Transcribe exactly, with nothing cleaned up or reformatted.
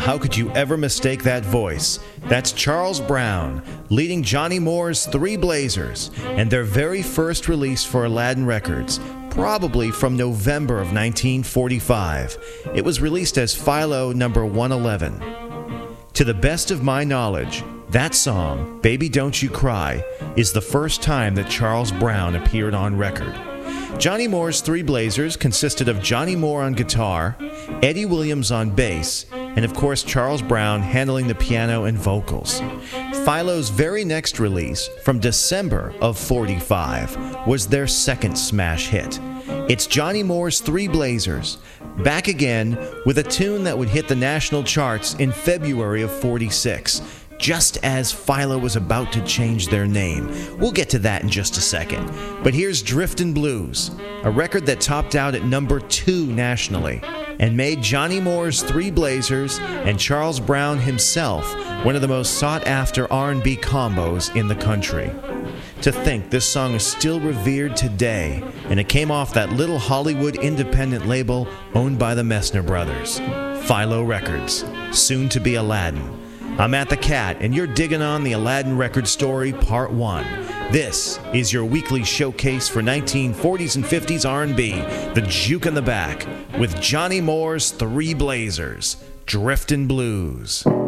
how could you ever mistake that voice? That's Charles Brown, leading Johnny Moore's Three Blazers, and their very first release for Aladdin Records, probably from November of nineteen forty-five. It was released as Philo number one eleven. To the best of my knowledge, that song, Baby Don't You Cry, is the first time that Charles Brown appeared on record. Johnny Moore's Three Blazers consisted of Johnny Moore on guitar, Eddie Williams on bass, and of course Charles Brown handling the piano and vocals. Philo's very next release, from December of forty-five, was their second smash hit. It's Johnny Moore's Three Blazers, back again with a tune that would hit the national charts in February of forty-six, just as Philo was about to change their name. We'll get to that in just a second. But here's Driftin' Blues, a record that topped out at number two nationally and made Johnny Moore's Three Blazers and Charles Brown himself one of the most sought-after R and B combos in the country. To think this song is still revered today, and it came off that little Hollywood independent label owned by the Messner brothers, Philo Records, soon to be Aladdin. I'm Matt the Cat, and you're digging on the Aladdin Record Story Part one. This is your weekly showcase for nineteen forties and fifties R and B, The Juke in the Back, with Johnny Moore's Three Blazers, Driftin' Blues.